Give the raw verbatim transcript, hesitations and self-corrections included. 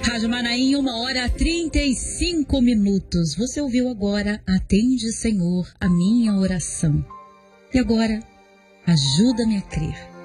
Rádio Manaim, uma hora trinta e cinco minutos. Você ouviu agora, atende, Senhor, a minha oração. E agora, ajuda-me a crer.